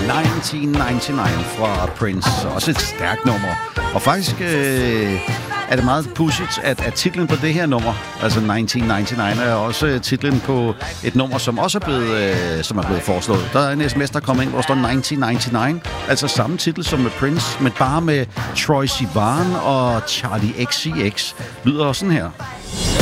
1999 fra Prince. Også et stærkt nummer. Og faktisk er det meget pudsigt, at titlen på det her nummer, altså 1999, er også titlen på et nummer, som også er blevet foreslået. Der er en sms, der kommer ind, hvor der står 1999. Altså samme titel som med Prince, men bare med Troye Sivan og Charlie XCX. Lyder også sådan her.